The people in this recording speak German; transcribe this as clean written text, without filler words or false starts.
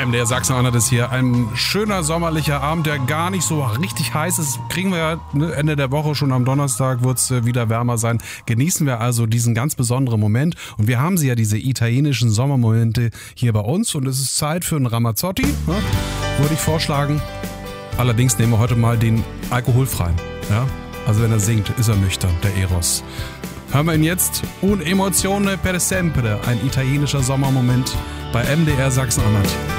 MDR Sachsen-Anhalt ist hier. Ein schöner sommerlicher Abend, der gar nicht so richtig heiß ist. Kriegen wir ja Ende der Woche, schon am Donnerstag wird es wieder wärmer sein. Genießen wir also diesen ganz besonderen Moment. Und wir haben sie ja, diese italienischen Sommermomente hier bei uns. Und es ist Zeit für einen Ramazzotti, ne? Würde ich vorschlagen. Allerdings nehmen wir heute mal den alkoholfreien. Ja? Also wenn er singt, ist er nüchtern, der Eros. Hören wir ihn jetzt. Un emozione per sempre. Ein italienischer Sommermoment bei MDR Sachsen-Anhalt.